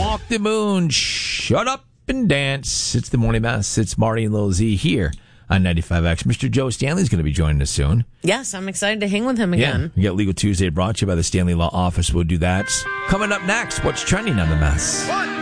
Walk the moon, shut up and dance. It's the morning mess. It's Marty and Lil Z here on 95X. Mr. Joe Stanley's going to be joining us soon. Yes, I'm excited to hang with him again. Yeah, we got Legal Tuesday brought to you by the Stanley Law Office. We'll do that. Coming up next, what's trending on the mess?